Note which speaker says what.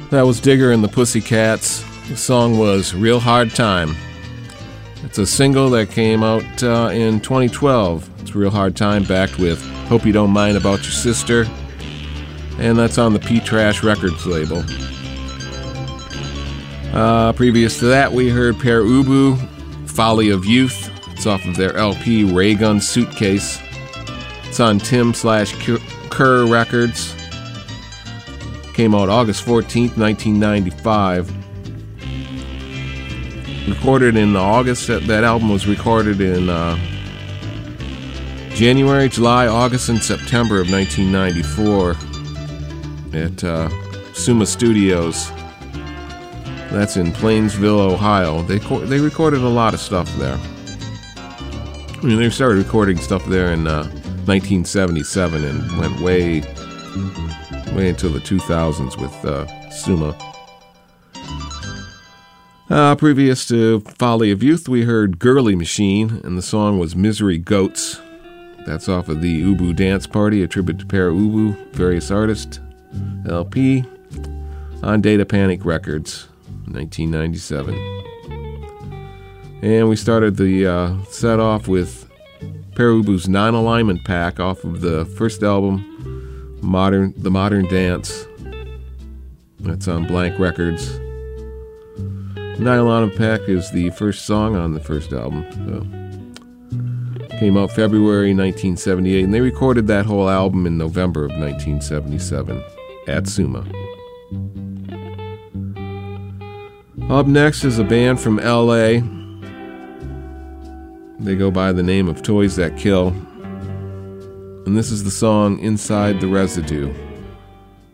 Speaker 1: That was Digger and the Pussycats. The song was Real Hard Time. It's a single that came out in 2012. It's Real Hard Time, backed with Hope You Don't Mind About Your Sister. And that's on the P-Trash Records label. Previous to that, we heard Pere Ubu, Folly of Youth. It's off of their LP, Ray Gun Suitcase. It's on Tim/Kerr Records. Came out August 14th, 1995. Recorded in August. That album was recorded in January, July, August, and September of 1994 at Suma Studios. That's in Plainsville, Ohio. They recorded a lot of stuff there. I mean, they started recording stuff there in 1977 and went way into the 2000s with Suma. Previous to Folly of Youth, we heard Girly Machine, and the song was Misery Goats. That's off of the Ubu Dance Party, a tribute to Pere Ubu, various artists, LP, on Data Panic Records, 1997. And we started the set off with Pere Ubu's Non-Alignment Pack off of the first album, The Modern Dance. That's on Blank Records. Non-Alignment Pack is the first song on the first album. So, came out February 1978, and they recorded that whole album in November of 1977 at Suma. Up next is a band from LA. They go by the name of Toys That Kill. And this is the song Inside the Residue.